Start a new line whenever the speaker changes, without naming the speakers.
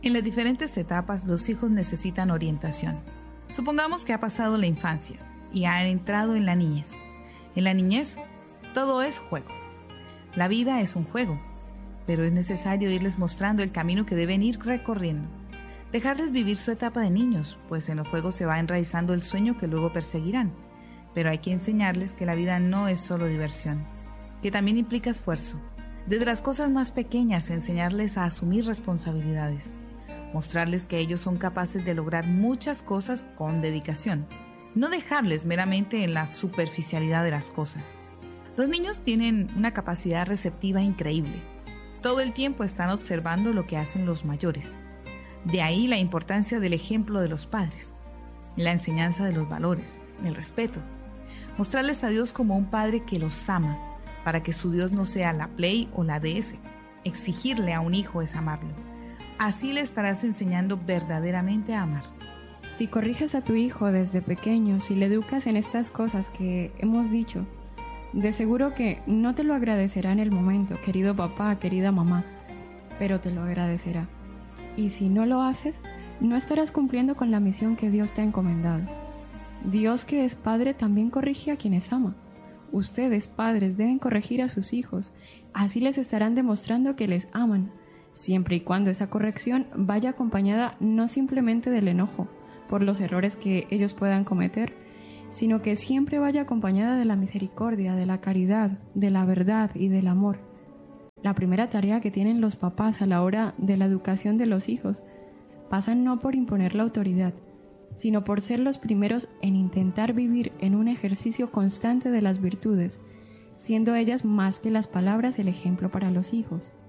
En las diferentes etapas, los hijos necesitan orientación. Supongamos que ha pasado la infancia y ha entrado en la niñez. En la niñez, todo es juego. La vida es un juego, pero es necesario irles mostrando el camino que deben ir recorriendo. Dejarles vivir su etapa de niños, pues en los juegos se va enraizando el sueño que luego perseguirán. Pero hay que enseñarles que la vida no es solo diversión, que también implica esfuerzo. Desde las cosas más pequeñas, enseñarles a asumir responsabilidades. Mostrarles que ellos son capaces de lograr muchas cosas con dedicación. No dejarles meramente en la superficialidad de las cosas. Los niños tienen una capacidad receptiva increíble. Todo el tiempo están observando lo que hacen los mayores. De ahí la importancia del ejemplo de los padres, la enseñanza de los valores, el respeto. Mostrarles a Dios como un padre que los ama, para que su Dios no sea la Play o la DS. Exigirle a un hijo es amarlo. Así le estarás enseñando verdaderamente a amar.
Si corriges a tu hijo desde pequeño, si le educas en estas cosas que hemos dicho, de seguro que no te lo agradecerá en el momento, querido papá, querida mamá, pero te lo agradecerá. Y si no lo haces, no estarás cumpliendo con la misión que Dios te ha encomendado. Dios, que es Padre, también corrige a quienes ama. Ustedes, padres, deben corregir a sus hijos, así les estarán demostrando que les aman, siempre y cuando esa corrección vaya acompañada no simplemente del enojo por los errores que ellos puedan cometer, sino que siempre vaya acompañada de la misericordia, de la caridad, de la verdad y del amor. La primera tarea que tienen los papás a la hora de la educación de los hijos pasa no por imponer la autoridad, sino por ser los primeros en intentar vivir en un ejercicio constante de las virtudes, siendo ellas más que las palabras el ejemplo para los hijos.